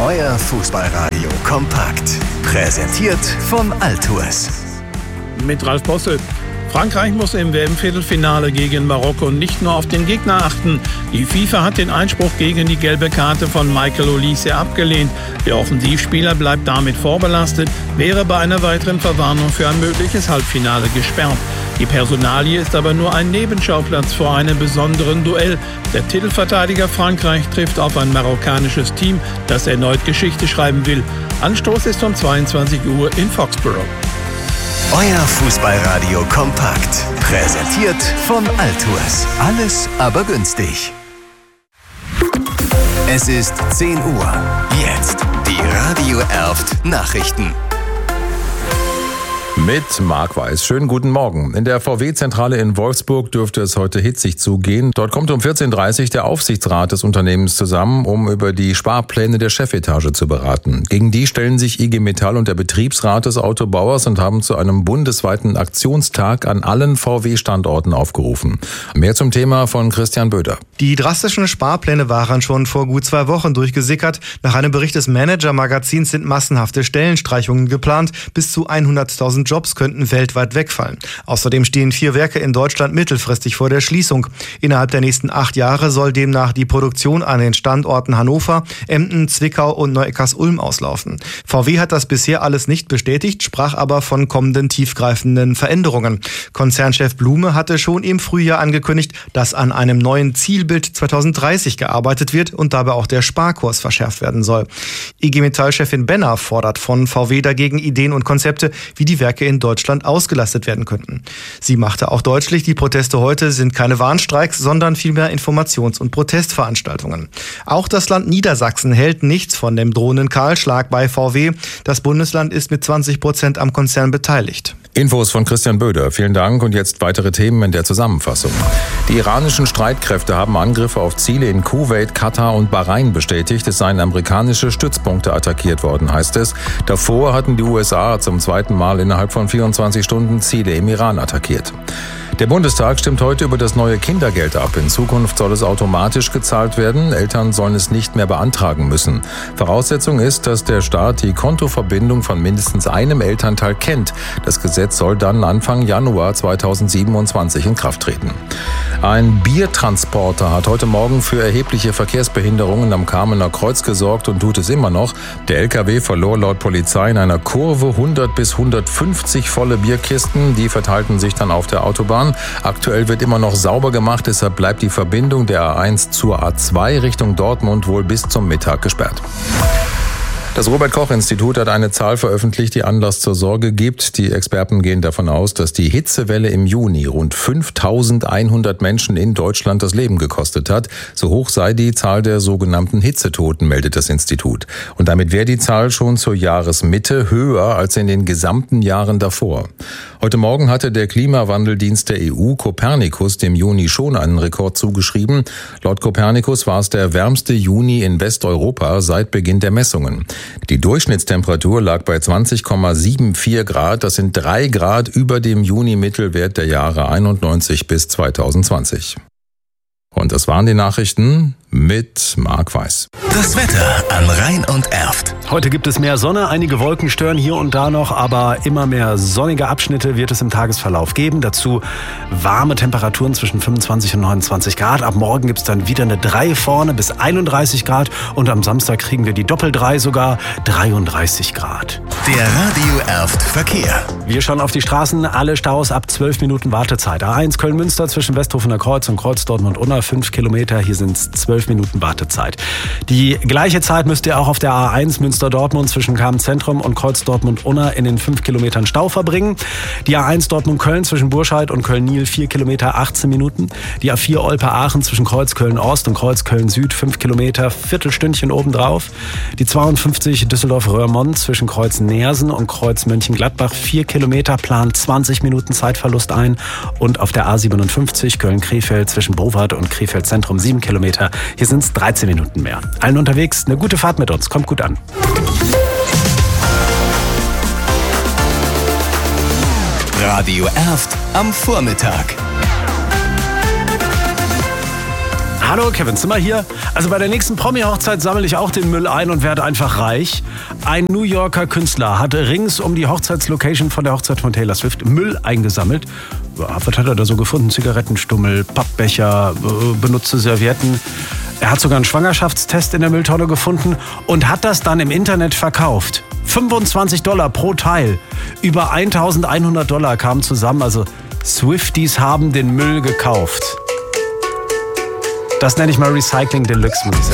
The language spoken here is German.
Euer Fußballradio kompakt. Präsentiert von Altours. Mit Ralf Bosse. Frankreich muss im WM-Viertelfinale gegen Marokko nicht nur auf den Gegner achten. Die FIFA hat den Einspruch gegen die gelbe Karte von Michael Olise abgelehnt. Der Offensivspieler bleibt damit vorbelastet, wäre bei einer weiteren Verwarnung für ein mögliches Halbfinale gesperrt. Die Personalie ist aber nur ein Nebenschauplatz vor einem besonderen Duell. Der Titelverteidiger Frankreich trifft auf ein marokkanisches Team, das erneut Geschichte schreiben will. Anstoß ist um 22 Uhr in Foxborough. Euer Fußballradio kompakt. Präsentiert von Altours. Alles aber günstig. Es ist 10 Uhr. Jetzt die Radio Erft Nachrichten. Mit Marc Weiß. Schönen guten Morgen. In der VW-Zentrale in Wolfsburg dürfte es heute hitzig zugehen. Dort kommt um 14.30 Uhr der Aufsichtsrat des Unternehmens zusammen, um über die Sparpläne der Chefetage zu beraten. Gegen die stellen sich IG Metall und der Betriebsrat des Autobauers und haben zu einem bundesweiten Aktionstag an allen VW-Standorten aufgerufen. Mehr zum Thema von Christian Böder. Die drastischen Sparpläne waren schon vor gut 2 Wochen durchgesickert. Nach einem Bericht des Manager-Magazins sind massenhafte Stellenstreichungen geplant. Bis zu 100.000 Jobs könnten weltweit wegfallen. Außerdem stehen 4 Werke in Deutschland mittelfristig vor der Schließung. Innerhalb der nächsten 8 Jahre soll demnach die Produktion an den Standorten Hannover, Emden, Zwickau und Neu-Eckers-Ulm auslaufen. VW hat das bisher alles nicht bestätigt, sprach aber von kommenden tiefgreifenden Veränderungen. Konzernchef Blume hatte schon im Frühjahr angekündigt, dass an einem neuen Zielbild 2030 gearbeitet wird und dabei auch der Sparkurs verschärft werden soll. IG Metall-Chefin Benner fordert von VW dagegen Ideen und Konzepte, wie die Werke in Deutschland ausgelastet werden könnten. Sie machte auch deutlich, die Proteste heute sind keine Warnstreiks, sondern vielmehr Informations- und Protestveranstaltungen. Auch das Land Niedersachsen hält nichts von dem drohenden Kahlschlag bei VW. Das Bundesland ist mit 20% am Konzern beteiligt. Infos von Christian Böder. Vielen Dank und jetzt weitere Themen in der Zusammenfassung. Die iranischen Streitkräfte haben Angriffe auf Ziele in Kuwait, Katar und Bahrain bestätigt. Es seien amerikanische Stützpunkte attackiert worden, heißt es. Davor hatten die USA zum 2. Mal innerhalb von 24 Stunden Ziele im Iran attackiert. Der Bundestag stimmt heute über das neue Kindergeld ab. In Zukunft soll es automatisch gezahlt werden. Eltern sollen es nicht mehr beantragen müssen. Voraussetzung ist, dass der Staat die Kontoverbindung von mindestens einem Elternteil kennt. Das Gesetz soll dann Anfang Januar 2027 in Kraft treten. Ein Biertransporter hat heute Morgen für erhebliche Verkehrsbehinderungen am Kamener Kreuz gesorgt und tut es immer noch. Der LKW verlor laut Polizei in einer Kurve 100 bis 150 volle Bierkisten. Die verteilten sich dann auf der Autobahn. Aktuell wird immer noch sauber gemacht, deshalb bleibt die Verbindung der A1 zur A2 Richtung Dortmund wohl bis zum Mittag gesperrt. Das Robert-Koch-Institut hat eine Zahl veröffentlicht, die Anlass zur Sorge gibt. Die Experten gehen davon aus, dass die Hitzewelle im Juni rund 5.100 Menschen in Deutschland das Leben gekostet hat. So hoch sei die Zahl der sogenannten Hitzetoten, meldet das Institut. Und damit wäre die Zahl schon zur Jahresmitte höher als in den gesamten Jahren davor. Heute Morgen hatte der Klimawandeldienst der EU Copernicus dem Juni schon einen Rekord zugeschrieben. Laut Copernicus war es der wärmste Juni in Westeuropa seit Beginn der Messungen. Die Durchschnittstemperatur lag bei 20,74 Grad. Das sind 3 Grad über dem Juni-Mittelwert der Jahre 91 bis 2020. Und das waren die Nachrichten mit Marc Weiß. Das Wetter an Rhein und Erft. Heute gibt es mehr Sonne, einige Wolken stören hier und da noch, aber immer mehr sonnige Abschnitte wird es im Tagesverlauf geben. Dazu warme Temperaturen zwischen 25 und 29 Grad. Ab morgen gibt es dann wieder eine 3 vorne bis 31 Grad und am Samstag kriegen wir die Doppel-3 sogar 33 Grad. Der Radio Erft Verkehr. Wir schauen auf die Straßen, alle Staus ab 12 Minuten Wartezeit. A1 Köln-Münster zwischen Westhofener Kreuz und Kreuz Dortmund-Unna 5 Kilometer, hier sind es 12 Minuten Wartezeit. Die gleiche Zeit müsst ihr auch auf der A1 Münster-Dortmund zwischen Kamen-Zentrum und Kreuz Dortmund-Unna in den 5 Kilometern Stau verbringen. Die A1 Dortmund-Köln zwischen Burscheid und Köln-Niel 4 Kilometer 18 Minuten. Die A4 Olpe-Aachen zwischen Kreuz Köln-Ost und Kreuz Köln-Süd 5 Kilometer, Viertelstündchen obendrauf. Die 52 Düsseldorf-Röhrmond zwischen Kreuz Neersen und Kreuz Mönchengladbach 4 Kilometer, plant 20 Minuten Zeitverlust ein. Und auf der A57 Köln-Krefeld zwischen Bowart und Krefeld Zentrum 7 Kilometer. Hier sind es 13 Minuten mehr. Allen unterwegs eine gute Fahrt mit uns. Kommt gut an. Radio Erft am Vormittag. Hallo, Kevin Zimmer hier. Also bei der nächsten Promi-Hochzeit sammle ich auch den Müll ein und werde einfach reich. Ein New Yorker Künstler hatte rings um die Hochzeitslocation von der Hochzeit von Taylor Swift Müll eingesammelt. Was hat er da so gefunden? Zigarettenstummel, Pappbecher, benutzte Servietten. Er hat sogar einen Schwangerschaftstest in der Mülltonne gefunden und hat das dann im Internet verkauft. $25 pro Teil. Über $1.100 kamen zusammen. Also Swifties haben den Müll gekauft. Das nenne ich mal Recycling Deluxe, muss ich sagen.